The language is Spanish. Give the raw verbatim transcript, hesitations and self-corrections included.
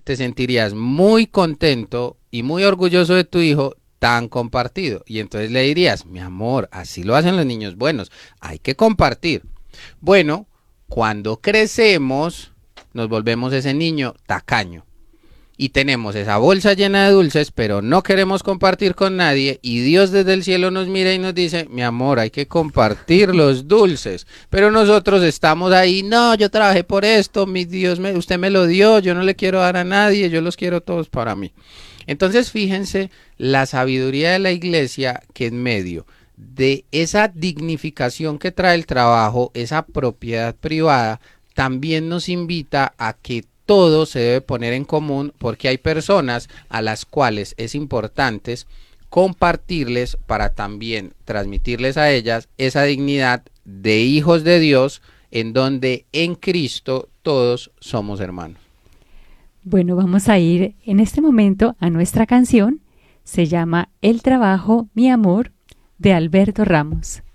te sentirías muy contento y muy orgulloso de tu hijo tan compartido. Y entonces le dirías, mi amor, así lo hacen los niños buenos, hay que compartir. Bueno, cuando crecemos, nos volvemos ese niño tacaño. Y tenemos esa bolsa llena de dulces, pero no queremos compartir con nadie. Y Dios desde el cielo nos mira y nos dice, mi amor, hay que compartir los dulces. Pero nosotros estamos ahí, no, yo trabajé por esto, mi Dios, me, usted me lo dio, yo no le quiero dar a nadie, yo los quiero todos para mí. Entonces fíjense la sabiduría de la iglesia, que en medio de esa dignificación que trae el trabajo, esa propiedad privada, también nos invita a que todo se debe poner en común, porque hay personas a las cuales es importante compartirles para también transmitirles a ellas esa dignidad de hijos de Dios, en donde en Cristo todos somos hermanos. Bueno, vamos a ir en este momento a nuestra canción. Se llama El trabajo, mi amor, de Alberto Ramos.